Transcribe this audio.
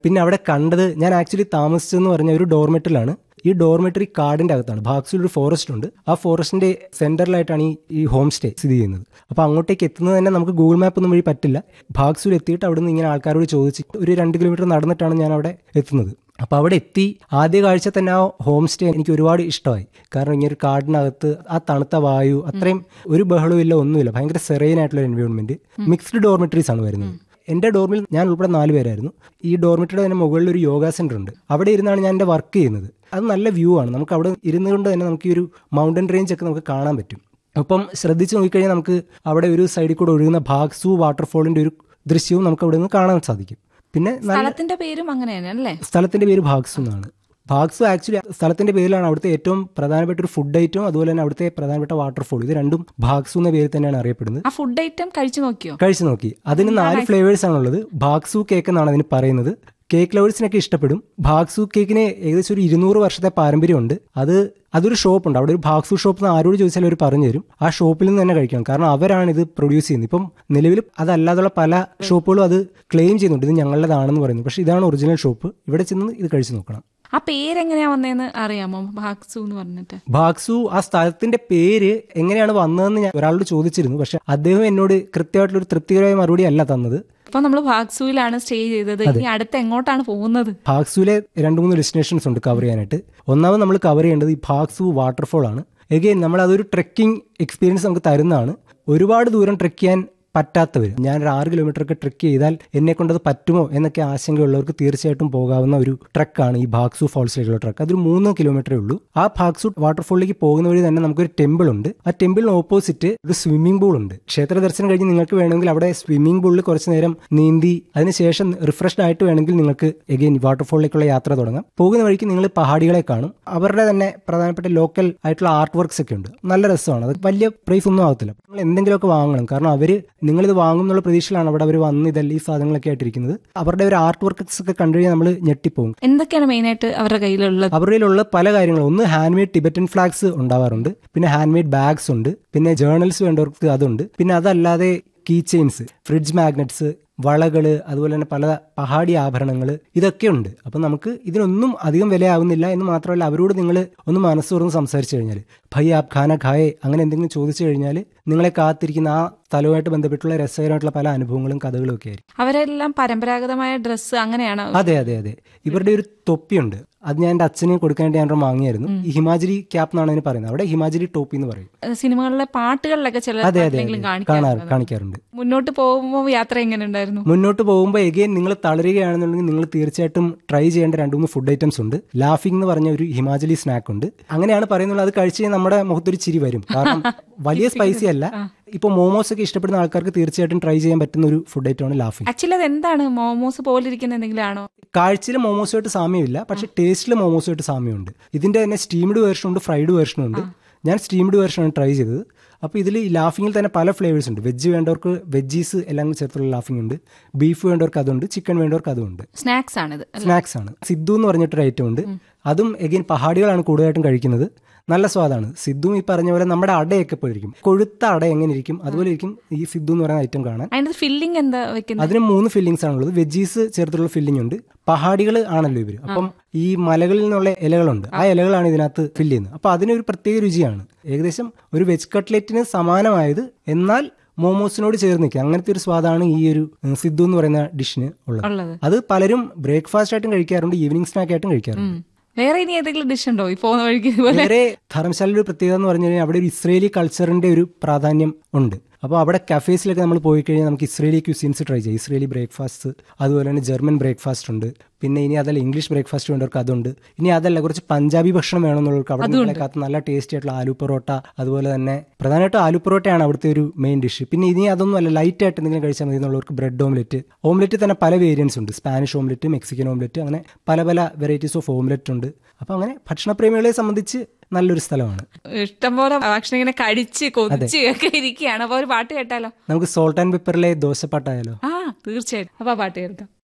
പിന്നെ അവിടെ കണ്ടത്, ഞാൻ ആക്ച്വലി താമസിച്ചതെന്ന് പറഞ്ഞ ഒരു ഡോർമെറ്ററിലാണ്. ഈ ഡോർമെറ്ററി കാടിന്റെ അകത്താണ്. ഭാഗ്സുവിൽ ഒരു ഫോറസ്റ്റ് ഉണ്ട്. ആ ഫോറസ്റ്റിന്റെ സെന്ററിലായിട്ടാണ് ഈ ഹോം സ്റ്റേ സ്ഥിതി ചെയ്യുന്നത്. അപ്പോൾ അങ്ങോട്ടേക്ക് എത്തുന്നത് തന്നെ നമുക്ക് ഗൂഗിൾ മാപ്പ് ഒന്നും വഴി പറ്റില്ല. ഭാഗ്സുവിൽ എത്തിയിട്ട് അവിടെ നിന്ന് ഇങ്ങനെ ആൾക്കാരോട് ചോദിച്ചിട്ട് ഒരു 2 കിലോമീറ്റർ നടന്നിട്ടാണ് ഞാൻ അവിടെ എത്തുന്നത്. അപ്പോൾ അവിടെ എത്തി ആദ്യ കാഴ്ച തന്നെ ആ ഹോം സ്റ്റേ എനിക്ക് ഒരുപാട് ഇഷ്ടമായി. കാരണം ഇങ്ങനെ ഒരു കാടിനകത്ത് ആ തണുത്ത വായു, അത്രയും ഒരു ബഹളവും ഇല്ല, ഒന്നുമില്ല, ഭയങ്കര സെറൈൻ ആയിട്ടുള്ള എൻവയോൺമെന്റ്. മിക്സ്ഡ് ഡോർമെറ്ററീസ് ആണ് വരുന്നത്. എൻ്റെ ഡോർമിൽ ഞാൻ ഉൾപ്പെടെ 4 പേരായിരുന്നു. ഈ ഡോർമെറ്ററിയുടെ തന്നെ മുകളിൽ ഒരു യോഗ സെന്റർ ഉണ്ട്. അവിടെ ഇരുന്നാണ് ഞാൻ എൻ്റെ വർക്ക് ചെയ്യുന്നത്. അത് നല്ല വ്യൂ ആണ്. നമുക്ക് അവിടെ ഇരുന്നുകൊണ്ട് തന്നെ നമുക്ക് ഈ ഒരു മൗണ്ടൻ റേഞ്ച് ഒക്കെ നമുക്ക് കാണാൻ പറ്റും. അപ്പം ശ്രദ്ധിച്ച് നോക്കിക്കഴിഞ്ഞാൽ നമുക്ക് അവിടെ ഒരു സൈഡിൽ കൂടെ ഒഴുകുന്ന ഭാഗ്സു വാട്ടർഫോളിന്റെ ഒരു ദൃശ്യവും നമുക്ക് അവിടെ നിന്ന് കാണാൻ സാധിക്കും. പിന്നെ സ്ഥലത്തിന്റെ പേരും അങ്ങനെയല്ലേ? സ്ഥലത്തിന്റെ പേര് ഭാഗ്സു എന്നാണ്. ഭാഗ്സു ആക്ച്വലി സ്ഥലത്തിന്റെ പേരിലാണ് അവിടുത്തെ ഏറ്റവും പ്രധാനപ്പെട്ട ഒരു ഫുഡ് ഐറ്റവും അതുപോലെ തന്നെ അവിടുത്തെ പ്രധാനപ്പെട്ട വാട്ടർഫോൾ, ഇത് രണ്ടും ഭാഗ്സു എന്ന പേരിൽ തന്നെയാണ് അറിയപ്പെടുന്നത്. ആ ഫുഡ് ഐറ്റം കഴിച്ചു നോക്കി. അതിന് 4 ഫ്ലേവേഴ്സ് ആണുള്ളത്. ഭാഗ്സു കേക്ക് എന്നാണ് അതിന് പറയുന്നത്. കേക്ക് ലവേഴ്സിനൊക്കെ ഇഷ്ടപ്പെടും. ഭാഗ്സു കേക്കിന് ഏകദേശം ഒരു 200 വർഷത്തെ പാരമ്പര്യമുണ്ട്. അതൊരു ഷോപ്പുണ്ട്. അവിടെ ഒരു ഭാഗ്സു ഷോപ്പ് എന്ന് ആരോട് ചോദിച്ചാലും അവർ പറഞ്ഞു തരും. ആ ഷോപ്പിൽ നിന്ന് തന്നെ കഴിക്കണം. കാരണം അവരാണ് ഇത് പ്രൊഡ്യൂസ് ചെയ്യുന്നത്. ഇപ്പം നിലവിൽ അതല്ലാതുള്ള പല ഷോപ്പുകളും അത് ക്ലെയിം ചെയ്യുന്നുണ്ട്, ഇത് ഞങ്ങളുടേതാണെന്ന് പറയുന്നു. പക്ഷേ ഇതാണ് ഒറിജിനൽ ഷോപ്പ്. ഇവിടെ ചെന്ന് ഇത് കഴിച്ചു നോക്കണം. ആ പേരെങ്ങനെയാ വന്നതെന്ന് അറിയാമോ? ഭാഗ്സു എന്ന് പറഞ്ഞിട്ട് ഭാഗ്സു ആ സ്ഥലത്തിന്റെ പേര് എങ്ങനെയാണ് വന്നതെന്ന് ഞാൻ ഒരാളോട് ചോദിച്ചിരുന്നു. പക്ഷെ അദ്ദേഹം എന്നോട് കൃത്യമായിട്ടുള്ള ഒരു തൃപ്തികരമായ മറുപടി അല്ല തന്നത്. ഇപ്പൊ നമ്മൾ ഭാഗ്സുവിലാണ് സ്റ്റേ ചെയ്തത്. ഇനി അടുത്ത് എങ്ങോട്ടാണ് പോകുന്നത്? ഭാഗ്സുവിലെ 2-3 ഡെസ്റ്റിനേഷൻസ് ഉണ്ട് കവർ ചെയ്യാനായിട്ട്. ഒന്നാമത് നമ്മൾ കവർ ചെയ്യേണ്ടത് ഈ ഭാഗ്സു വാട്ടർഫോൾ ആണ്. എഗെയിൻ നമ്മൾ അതൊരു ട്രെക്കിംഗ് എക്സ്പീരിയൻസ് നമുക്ക് തരുന്നതാണ്. ഒരുപാട് ദൂരം ട്രെക്ക് ചെയ്യാൻ പറ്റാത്തവർ, ഞാനൊരു 6 കിലോമീറ്റർ ഒക്കെ ട്രെക്ക് ചെയ്താൽ എന്നെ കൊണ്ടത് പറ്റുമോ എന്നൊക്കെ ആശങ്കയുള്ളവർക്ക് തീർച്ചയായിട്ടും പോകാവുന്ന ഒരു ട്രക്കാണ് ഈ ഭാഗ്സു ഫോൾസിലേക്കുള്ള ട്രക്ക്. അതൊരു 3 കിലോമീറ്ററേ ഉള്ളൂ. ആ ഭാഗ്സു വാട്ടർഫോളിലേക്ക് പോകുന്ന വഴി തന്നെ നമുക്കൊരു ടെമ്പിൾ ഉണ്ട്. ആ ടെമ്പിളിന് ഓപ്പോസിറ്റ് ഒരു സ്വിമ്മിംഗ് പൂൾ ഉണ്ട്. ക്ഷേത്ര ദർശനം കഴിഞ്ഞ് നിങ്ങൾക്ക് വേണമെങ്കിൽ അവിടെ സ്വിമ്മിംഗ് പൂളിൽ കുറച്ച് നേരം നീന്തി അതിനുശേഷം റിഫ്രഷ്ഡ് ആയിട്ട് വേണമെങ്കിൽ നിങ്ങൾക്ക് എഗെയിൻ വാട്ടർഫോളിലേക്കുള്ള യാത്ര തുടങ്ങാം. പോകുന്ന വഴിക്ക് നിങ്ങൾ പഹാടികളെ കാണും. അവരുടെ തന്നെ പ്രധാനപ്പെട്ട ലോക്കൽ ആയിട്ടുള്ള ആർട്ട് വർക്ക്സ് ഒക്കെ ഉണ്ട്. നല്ല രസമാണ്. അത് വലിയ പ്രൈസ് ഒന്നും ആകത്തില്ല. നിങ്ങൾ എന്തെങ്കിലുമൊക്കെ വാങ്ങണം. കാരണം നിങ്ങളിത് വാങ്ങും എന്നുള്ള പ്രതീക്ഷയിലാണ് അവിടെ അവർ വന്ന് ഇതെല്ലാം ഈ സാധനങ്ങളൊക്കെ ആയിട്ടിരിക്കുന്നത്. അവരുടെ ഒരു ആർട്ട് വർക്ക്സ് ഒക്കെ കണ്ടു കഴിഞ്ഞാൽ നമ്മൾ ഞെട്ടിപ്പോകും. എന്തൊക്കെയാണ് മെയിനായിട്ട് അവരുടെ കയ്യിലുള്ളത്? അവരുടെ കയ്യിലുള്ള പല കാര്യങ്ങളും. ഒന്ന് ഹാൻഡ് മെയ്ഡ് ടിബറ്റൻ ഫ്ലാഗ്സ് ഉണ്ടാവാറുണ്ട്. പിന്നെ ഹാൻഡ് മെയ്ഡ് ബാഗ്സ് ഉണ്ട്. പിന്നെ ജേർണൽസ് വേണ്ടവർക്ക് അതുണ്ട്. പിന്നെ അതല്ലാതെ കീ ചെയിൻസ്, ഫ്രിഡ്ജ് മാഗ്നറ്റ്സ്, വളകള്, അതുപോലെ തന്നെ പല പഹാടി ആഭരണങ്ങൾ, ഇതൊക്കെ ഉണ്ട്. അപ്പം നമുക്ക് ഇതിനൊന്നും അധികം വിലയാവുന്നില്ല എന്ന് മാത്രമല്ല, അവരോട് നിങ്ങൾ ഒന്ന് മനസ്സ് തുറന്ന് സംസാരിച്ചു കഴിഞ്ഞാൽ ഭൈ ആപ് ഖാന ഖായേ അങ്ങനെ എന്തെങ്കിലും ചോദിച്ചു കഴിഞ്ഞാൽ നിങ്ങളെ കാത്തിരിക്കുന്ന ആ സ്ഥലവുമായിട്ട് ബന്ധപ്പെട്ടുള്ള രസകരമായിട്ടുള്ള പല അനുഭവങ്ങളും കഥകളും ഒക്കെ ആയിരിക്കും. അവരെല്ലാം പരമ്പരാഗതമായ ഡ്രസ്സ് അങ്ങനെയാണ്. അതെ. ഇവരുടെ ഒരു തൊപ്പിയുണ്ട്. അത് ഞാൻ എൻ്റെ അച്ഛന് കൊടുക്കാനായിട്ട് ഞാൻ വാങ്ങിയായിരുന്നു. ഈ ഹിമാചലി ക്യാപ്പ് എന്നാണ് അതിന് പറയുന്നത്. അവിടെ ഹിമാചലി ടോപ്പി എന്ന് പറയും. സിനിമകളിലെ പാട്ടുകളിലൊക്കെ കാണിക്കാറുണ്ട്. മുന്നോട്ട് പോകുമ്പോൾ യാത്ര എങ്ങനെ ഉണ്ടായിരുന്നു? മുന്നോട്ട് പോകുമ്പോൾ എഗെയിൻ നിങ്ങൾ തളരുകയാണെന്നുണ്ടെങ്കിൽ നിങ്ങൾ തീർച്ചയായിട്ടും ട്രൈ ചെയ്യേണ്ട 2-3 ഫുഡ് ഐറ്റംസ് ഉണ്ട്. ലാഫിംഗ് എന്ന് പറഞ്ഞ ഒരു ഹിമാചലി സ്നാക്ക് ഉണ്ട്. അങ്ങനെയാണ് പറയുന്നത്. അത് കഴിച്ച് നമ്മുടെ മുഖത്തൊരു ചിരി വരും. കാരണം വലിയ സ്പൈസി അല്ല. ഇപ്പൊ മോമോസ് ഒക്കെ ഇഷ്ടപ്പെടുന്ന ആൾക്കാർക്ക് തീർച്ചയായിട്ടും ട്രൈ ചെയ്യാൻ പറ്റുന്ന ഒരു ഫുഡ് ഐറ്റമാണ് ലാഫിംഗ്. ആക്ച്വലി അത് എന്താണ്? മോമോസ് പോലെ ഇരിക്കുന്ന എന്തെങ്കിലും ആണോ? കാഴ്ചയിൽ മോമോസുമായിട്ട് സാമ്യമില്ല, പക്ഷെ ടേസ്റ്റിൽ മോമോസുമായിട്ട് സാമ്യമുണ്ട്. ഇതിന്റെ തന്നെ സ്റ്റീംഡ് വേർഷൻ ഉണ്ട്, ഫ്രൈഡ് വേർഷനും ഉണ്ട്. ഞാൻ സ്റ്റീംഡ് വേർഷനാണ് ട്രൈ ചെയ്തത്. അപ്പോൾ ഇതിൽ ലാഫിങ്ങിൽ തന്നെ പല ഫ്ലേവേഴ്സ് ഉണ്ട്. വെജ് വേണ്ടവർക്ക് വെജീസ് എല്ലാം ചേർത്തുള്ള ലാഫിംഗ് ഉണ്ട്. ബീഫ് വേണ്ടവർക്ക് അതുണ്ട്. ചിക്കൻ വേണ്ടവർക്ക് അതുണ്ട്. സ്നാക്സ് ആണ്. സിദ്ധു എന്ന് പറഞ്ഞിട്ടൊരു ഐറ്റം ഉണ്ട്. അതും എഗെയിൻ പഹാടികളാണ് കൂടുതലായിട്ടും കഴിക്കുന്നത്. നല്ല സ്വാദാണ്. സിദ്ധു ഈ പറഞ്ഞ പോലെ നമ്മുടെ അടയൊക്കെ പോയിരിക്കും. കൊഴുത്ത അട എങ്ങനെ ഇരിക്കും അതുപോലെ ഇരിക്കും ഈ സിദ്ധു എന്ന് പറയുന്ന ഐറ്റം കാണാൻ. ഫില്ലിംഗ് എന്താ വെക്കുന്നത്? അതിന് 3 ഫില്ലിങ്സ് ആണുള്ളത്. വെജീസ് ചേർത്തുള്ള ഫില്ലിംഗ് ഉണ്ട്. പഹാടികൾ ആണല്ലോ ഇവര്. അപ്പം ഈ മലകളിൽ നിന്നുള്ള ഇലകളുണ്ട്. ആ ഇലകളാണ് ഇതിനകത്ത് ഫില്ല് ചെയ്യുന്നത്. അപ്പൊ അതിനൊരു പ്രത്യേക രുചിയാണ്. ഏകദേശം ഒരു വെജ് കട്ട്ലെറ്റിന് സമാനമായത്, എന്നാൽ മോമോസിനോട് ചേർന്ന് നിൽക്കുക. അങ്ങനത്തെ ഒരു സ്വാദാണ് ഈ ഒരു സിദ്ധു എന്ന് പറയുന്ന ഡിഷിന് ഉള്ളത്. അത് പലരും ബ്രേക്ക്ഫാസ്റ്റ് ആയിട്ടും കഴിക്കാറുണ്ട്, ഈവനിങ് സ്നാക്ക് ആയിട്ടും കഴിക്കാറുണ്ട്. വേറെ ഇനി ഏതെങ്കിലും ഡിഷ് ഉണ്ടോ ഈ പോകുന്ന വഴിക്ക്? വേറെ ധർമ്മശാലയുടെ ഒരു പ്രത്യേകത എന്ന് പറഞ്ഞു കഴിഞ്ഞാൽ അവിടെ ഒരു ഇസ്രേലി കൾച്ചറിന്റെ ഒരു പ്രാധാന്യം ഉണ്ട്. അപ്പോൾ അവിടെ കഫേസിലൊക്കെ നമ്മൾ പോയി കഴിഞ്ഞാൽ നമുക്ക് ഇസ്രേലി ക്യൂസിൻസ് ട്രൈ ചെയ്യാം. ഇസ്രേലി ബ്രേക്ക്ഫാസ്റ്റ്, അതുപോലെ തന്നെ ജർമ്മൻ ബ്രേക്ക്ഫാസ്റ്റ് ഉണ്ട്. പിന്നെ ഇനി അതല്ല ഇംഗ്ലീഷ് ബ്രേക്ക്ഫാസ്റ്റ് വേണ്ടവർക്ക് അതുണ്ട്. ഇനി അതല്ല കുറച്ച് പഞ്ചാബി ഭക്ഷണം വേണമെന്നുള്ളവർക്ക് അവിടെ നിങ്ങളെക്കാത്ത നല്ല ടേസ്റ്റി ആയിട്ടുള്ള ആലു പൊറോട്ട, അതുപോലെ തന്നെ പ്രധാനമായിട്ടും ആലു പൊറോട്ടയാണ് അവിടുത്തെ ഒരു മെയിൻ ഡിഷ്. പിന്നെ ഇനി അതൊന്നും അല്ല, ലൈറ്റ് ആയിട്ട് എന്തെങ്കിലും കഴിച്ചാൽ മതി എന്നുള്ളവർക്ക് ബ്രെഡ് ഓംലെറ്റ് തന്നെ പല വേരിയൻസ് ഉണ്ട്. സ്പാനിഷ് ഓംലെറ്റ്, മെക്സിക്കൻ ഓംലെറ്റ്, അങ്ങനെ പല വെറൈറ്റീസ് ഓഫ് ഓംലെറ്റ് ഉണ്ട്. അപ്പോൾ അങ്ങനെ ഭക്ഷണപ്രേമികളെ സംബന്ധിച്ച് നല്ലൊരു സ്ഥലമാണ്. ഇഷ്ടംപോലെ ഭക്ഷണം ഇങ്ങനെ കഴിച്ച് കൊതിച്ച് ഒക്കെ ഇരിക്കുകയാണ്. അപ്പോൾ ഒരു പാട്ട് കേട്ടാലോ? നമുക്ക് സോൾട്ട് ആൻഡ് പെപ്പറിലെ ദോശപ്പാട്ടായാലോ? തീർച്ചയായിട്ടും. അപ്പോൾ പാട്ട് കേൾക്കാം.